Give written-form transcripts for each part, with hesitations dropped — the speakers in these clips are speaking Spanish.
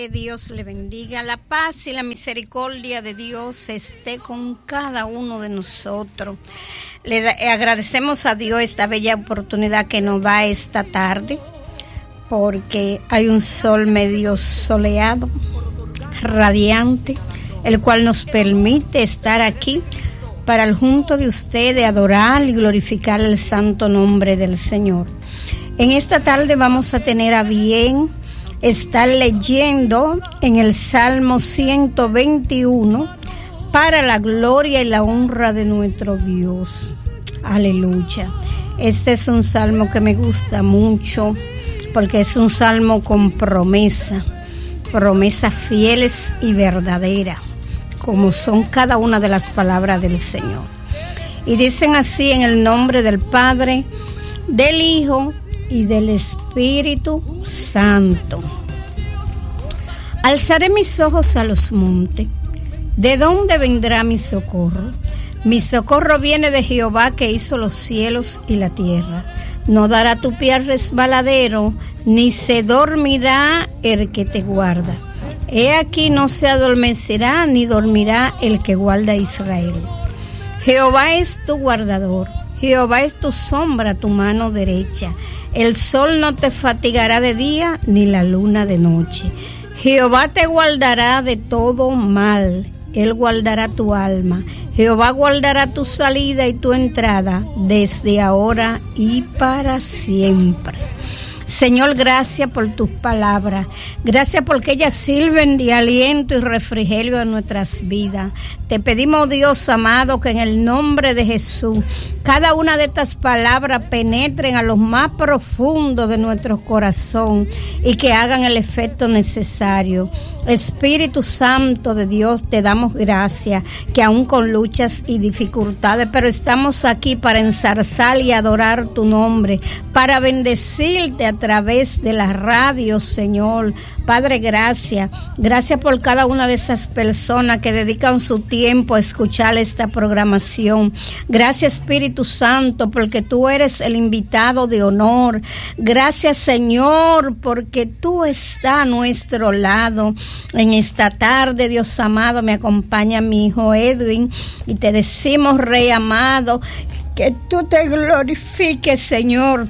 Que Dios le bendiga, la paz y la misericordia de Dios esté con cada uno de nosotros. Le agradecemos a Dios esta bella oportunidad que nos da esta tarde, porque hay un sol medio soleado, radiante, el cual nos permite estar aquí para el junto de ustedes adorar y glorificar el santo nombre del Señor. En esta tarde vamos a tener a bien estar leyendo en el Salmo 121 para la gloria y la honra de nuestro Dios. Aleluya. Este es un salmo que me gusta mucho porque es un salmo con promesas fieles y verdaderas, como son cada una de las palabras del Señor. Y dicen así: en el nombre del Padre, del Hijo y del Espíritu Santo. Alzaré mis ojos a los montes. ¿De dónde vendrá mi socorro? Mi socorro viene de Jehová, que hizo los cielos y la tierra. No dará tu pie al resbaladero, ni se dormirá el que te guarda. He aquí, no se adormecerá ni dormirá el que guarda a Israel. Jehová es tu guardador. Jehová es tu sombra, tu mano derecha. El sol no te fatigará de día, ni la luna de noche. Jehová te guardará de todo mal. Él guardará tu alma. Jehová guardará tu salida y tu entrada, desde ahora y para siempre. Señor, gracias por tus palabras. Gracias porque ellas sirven de aliento y refrigerio a nuestras vidas. Te pedimos, Dios amado, que en el nombre de Jesús, cada una de estas palabras penetren a lo más profundo de nuestro corazón y que hagan el efecto necesario. Espíritu Santo de Dios, te damos gracias, que aún con luchas y dificultades, pero estamos aquí para ensalzar y adorar tu nombre, para bendecirte a través de la radio, Señor. Padre, gracias. Gracias por cada una de esas personas que dedican su tiempo a escuchar esta programación. Gracias, Espíritu Santo, porque tú eres el invitado de honor. Gracias, Señor, porque tú estás a nuestro lado. En esta tarde, Dios amado, me acompaña mi hijo Edwin y te decimos, Rey amado, que tú te glorifiques, Señor.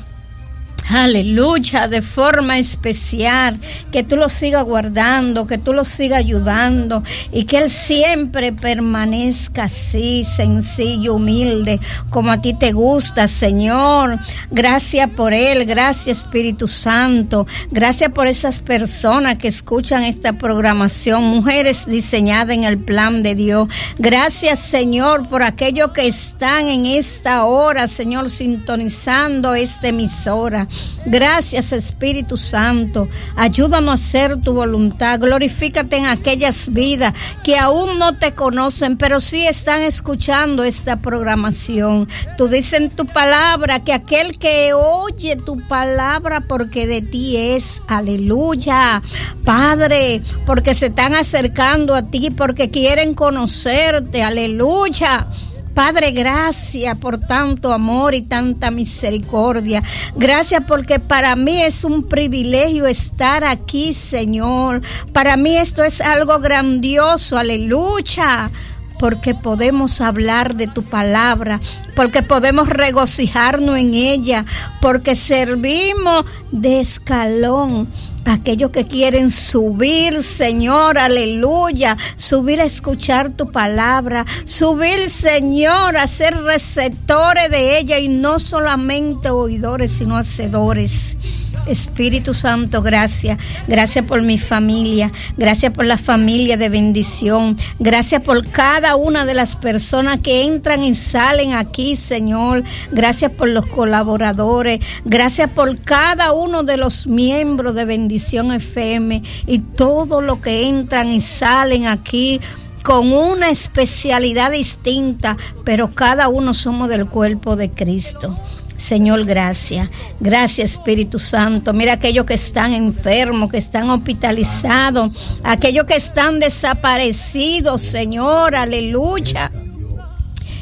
Aleluya, de forma especial, que tú lo sigas guardando, que tú lo sigas ayudando y que él siempre permanezca así, sencillo, humilde, como a ti te gusta, Señor. Gracias por él, gracias, Espíritu Santo, gracias por esas personas que escuchan esta programación, mujeres diseñadas en el plan de Dios. Gracias, Señor, por aquellos que están en esta hora, Señor, sintonizando esta emisora. Gracias, Espíritu Santo, ayúdanos a hacer tu voluntad. Glorifícate en aquellas vidas que aún no te conocen, pero sí están escuchando esta programación. Tú dices en tu palabra que aquel que oye tu palabra, porque de ti es. Aleluya, Padre, porque se están acercando a ti, porque quieren conocerte. Aleluya. Padre, gracias por tanto amor y tanta misericordia. Gracias porque para mí es un privilegio estar aquí, Señor. Para mí esto es algo grandioso. Aleluya. Porque podemos hablar de tu palabra, porque podemos regocijarnos en ella, porque servimos de escalón a aquellos que quieren subir, Señor, aleluya, subir a escuchar tu palabra, subir, Señor, a ser receptores de ella y no solamente oidores, sino hacedores. Espíritu Santo, gracias. Gracias por mi familia. Gracias por la familia de bendición. Gracias por cada una de las personas que entran y salen aquí, Señor. Gracias por los colaboradores. Gracias por cada uno de los miembros de Bendición FM y todo lo que entran y salen aquí con una especialidad distinta, pero cada uno somos del cuerpo de Cristo. Señor, gracias. Gracias, Espíritu Santo. Mira aquellos que están enfermos, que están hospitalizados, aquellos que están desaparecidos, Señor, aleluya.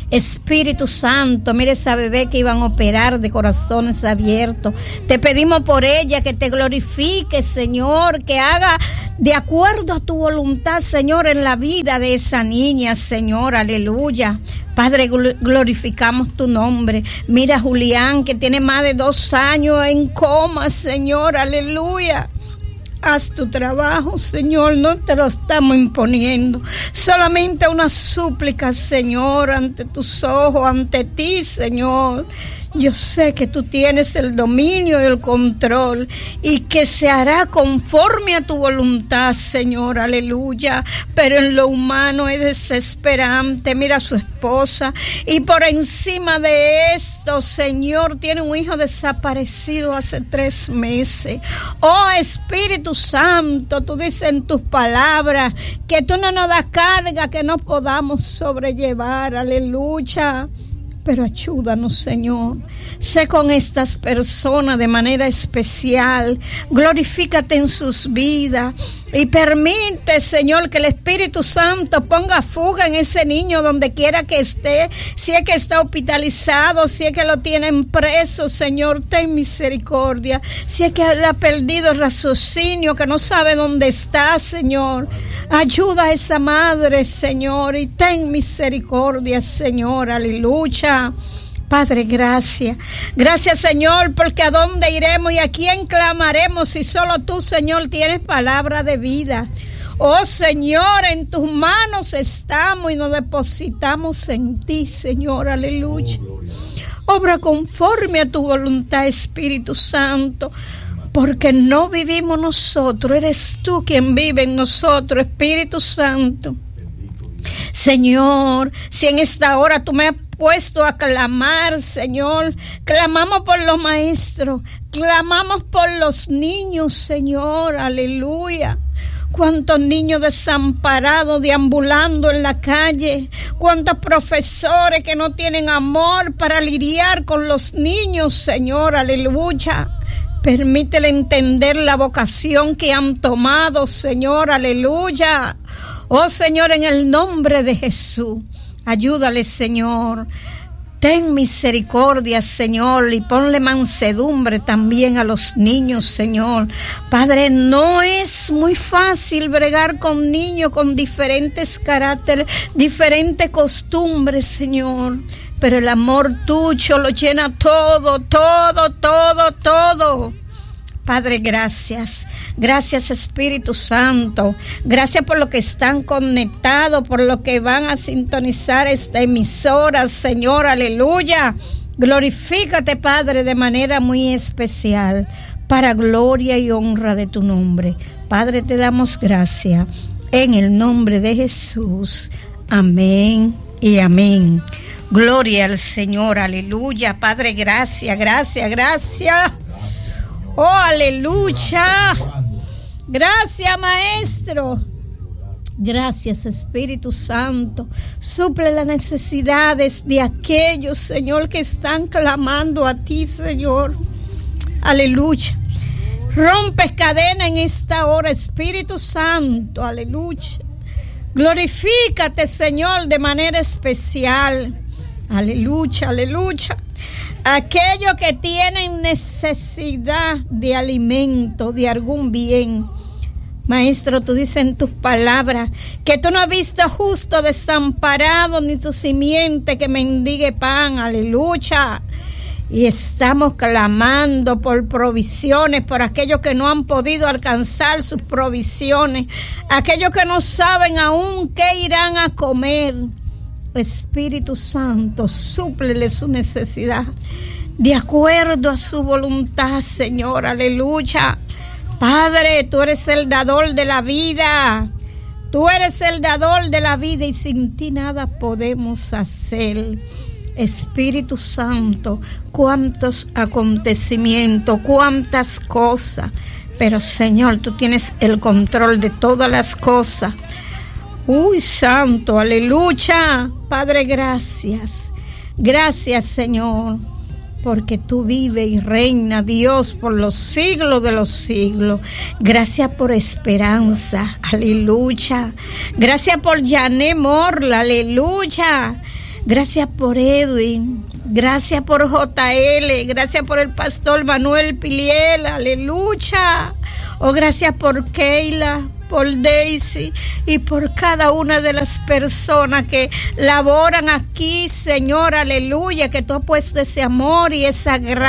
Espíritu Santo, mira esa bebé que iban a operar de corazones abiertos. Te pedimos por ella que te glorifique, Señor, que haga de acuerdo a tu voluntad, Señor, en la vida de esa niña, Señor, aleluya. Padre, glorificamos tu nombre. Mira a Julián, que tiene más de 2 años en coma, Señor, aleluya. Haz tu trabajo, Señor, no te lo estamos imponiendo. Solamente una súplica, Señor, ante tus ojos, ante ti, Señor. Yo sé que tú tienes el dominio y el control y que se hará conforme a tu voluntad, Señor, aleluya. Pero en lo humano es desesperante. Mira a su esposa y por encima de esto, Señor, tiene un hijo desaparecido hace 3 meses. Oh Espíritu Santo, tú dices en tus palabras que tú no nos das carga que no podamos sobrellevar, aleluya. Pero ayúdanos, Señor. Sé con estas personas de manera especial. Glorifícate en sus vidas. Y permite, Señor, que el Espíritu Santo ponga fuga en ese niño donde quiera que esté. Si es que está hospitalizado, si es que lo tienen preso, Señor, ten misericordia. Si es que él ha perdido el raciocinio, que no sabe dónde está, Señor. Ayuda a esa madre, Señor, y ten misericordia, Señor, aleluya. Padre, gracias. Gracias, Señor, porque a dónde iremos y a quién clamaremos si solo tú, Señor, tienes palabra de vida. Oh, Señor, en tus manos estamos y nos depositamos en ti, Señor, aleluya. Obra conforme a tu voluntad, Espíritu Santo, porque no vivimos nosotros, eres tú quien vive en nosotros, Espíritu Santo. Señor, si en esta hora tú me has puesto a clamar, Señor, clamamos por los maestros, clamamos por los niños, Señor, aleluya. Cuántos niños desamparados deambulando en la calle, cuántos profesores que no tienen amor para lidiar con los niños, Señor, aleluya. Permítele entender la vocación que han tomado, Señor, aleluya. Oh Señor, en el nombre de Jesús, ayúdale, Señor. Ten misericordia, Señor, y ponle mansedumbre también a los niños, Señor. Padre, no es muy fácil bregar con niños con diferentes caracteres, diferentes costumbres, Señor. Pero el amor tuyo lo llena todo, todo, todo, todo. Padre, gracias. Gracias, Espíritu Santo. Gracias por lo que están conectados, por lo que van a sintonizar esta emisora, Señor, aleluya. Glorifícate, Padre, de manera muy especial, para gloria y honra de tu nombre. Padre, te damos gracias en el nombre de Jesús. Amén y amén. Gloria al Señor, aleluya. Padre, gracias, gracias, gracias. Oh, aleluya. Gracias, Maestro. Gracias, Espíritu Santo. Suple las necesidades de aquellos, Señor, que están clamando a ti, Señor. Aleluya. Rompes cadena en esta hora, Espíritu Santo. Aleluya. Glorifícate, Señor, de manera especial. Aleluya, aleluya. Aquellos que tienen necesidad de alimento, de algún bien. Maestro, tú dices en tus palabras que tú no has visto justo desamparado ni tu simiente que mendigue pan. Aleluya. Y estamos clamando por provisiones, por aquellos que no han podido alcanzar sus provisiones, aquellos que no saben aún qué irán a comer. Espíritu Santo, súplele su necesidad de acuerdo a su voluntad, Señor, aleluya. Padre, tú eres el dador de la vida, tú eres el dador de la vida y sin ti nada podemos hacer. Espíritu Santo, cuántos acontecimientos, cuántas cosas, pero Señor, tú tienes el control de todas las cosas. Uy, santo, aleluya. Padre, gracias. Gracias, Señor, porque tú vives y reina, Dios, por los siglos de los siglos. Gracias por esperanza, aleluya. Gracias por Yané Morla, aleluya. Gracias por Edwin, gracias por JL, gracias por el pastor Manuel Piliel, aleluya. Oh, gracias por Keila, por Daisy y por cada una de las personas que laboran aquí, Señor, aleluya, que tú has puesto ese amor y esa gracia